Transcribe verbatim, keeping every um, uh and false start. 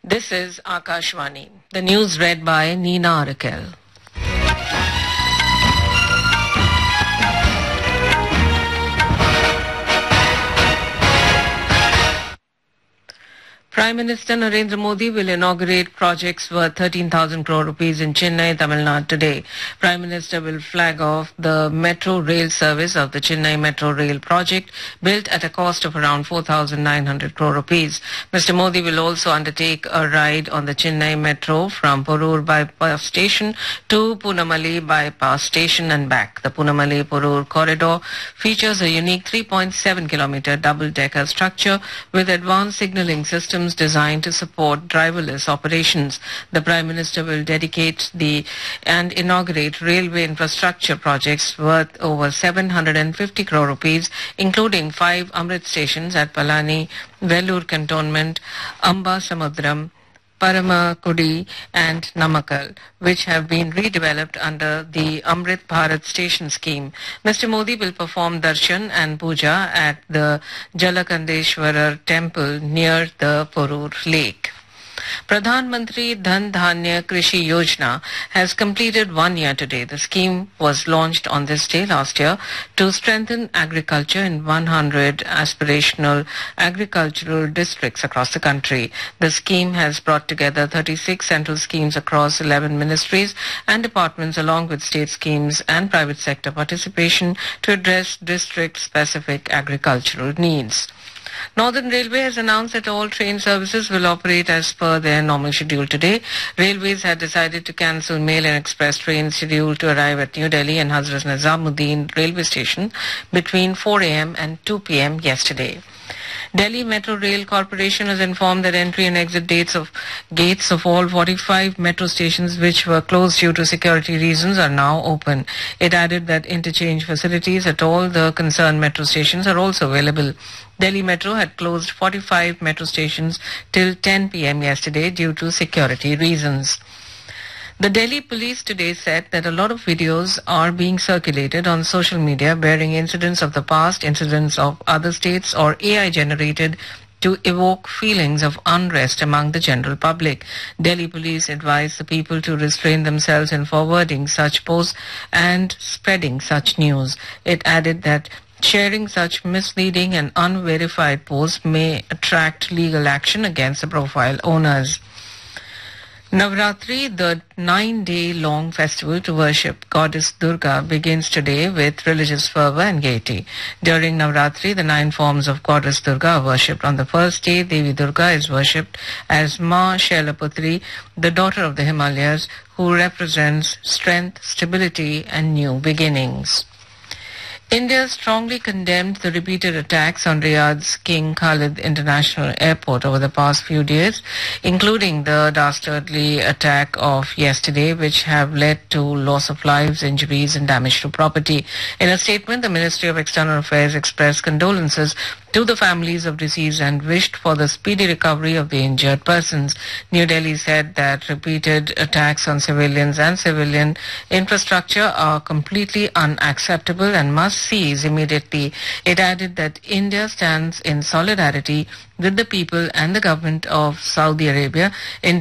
This is Akashvani. The news read by Nina Arakel. Prime Minister Narendra Modi will inaugurate projects worth thirteen thousand crore rupees in Chennai, Tamil Nadu today. Prime Minister will flag off the metro rail service of the Chennai Metro Rail project, built at a cost of around four thousand nine hundred crore rupees. Mister Modi will also undertake a ride on the Chennai Metro from Porur Bypass Station to Punamali Bypass Station and back. The Punamali-Porur corridor features a unique three point seven kilometer double-decker structure with advanced signalling systems designed to support driverless operations. The Prime Minister will dedicate the and inaugurate railway infrastructure projects worth over seven hundred fifty crore rupees, including five Amrit stations at Palani, Vellore Cantonment, Amba Samudram, Paramakudi and Namakkal, which have been redeveloped under the Amrit Bharat Station scheme. Mister Modi will perform darshan and puja at the Jalakandeshwarar temple near the Porur lake. Pradhan Mantri Dhan Dhanya Krishi Yojana has completed one year today. The scheme was launched on this day last year to strengthen agriculture in one hundred aspirational agricultural districts across the country. The scheme has brought together thirty-six central schemes across eleven ministries and departments, along with state schemes and private sector participation to address district-specific agricultural needs. Northern Railway has announced that all train services will operate as per their normal schedule today. Railways had decided to cancel mail and express trains scheduled to arrive at New Delhi and Hazrat Nizamuddin railway station between four a m and two p m yesterday. Delhi Metro Rail Corporation has informed that entry and exit dates of gates of all forty-five metro stations which were closed due to security reasons are now open. It added that interchange facilities at all the concerned metro stations are also available. Delhi Metro had closed forty-five metro stations till ten p m yesterday due to security reasons. The Delhi police today said that a lot of videos are being circulated on social media bearing incidents of the past, incidents of other states, or A I generated to evoke feelings of unrest among the general public. Delhi police advised the people to restrain themselves in forwarding such posts and spreading such news. It added that sharing such misleading and unverified posts may attract legal action against the profile owners. Navratri, the nine-day-long festival to worship Goddess Durga, begins today with religious fervor and gaiety. During Navratri, the nine forms of Goddess Durga are worshipped. On the first day, Devi Durga is worshipped as Ma Shailaputri, the daughter of the Himalayas, who represents strength, stability, and new beginnings. India strongly condemned the repeated attacks on Riyadh's King Khalid International Airport over the past few days, including the dastardly attack of yesterday, which have led to loss of lives, injuries, and damage to property. In a statement, the Ministry of External Affairs expressed condolences to the families of deceased and wished for the speedy recovery of the injured persons. New Delhi said that repeated attacks on civilians and civilian infrastructure are completely unacceptable and must cease immediately. It added that India stands in solidarity with the people and the government of Saudi Arabia in